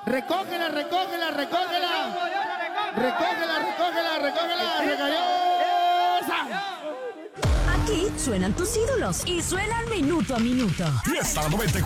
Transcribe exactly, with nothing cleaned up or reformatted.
Recógela, recógela, recógela. Recógela, recógela, recógela. Regaliosa. Aquí suenan tus ídolos y suenan minuto a minuto. Fiesta noventa y cuatro.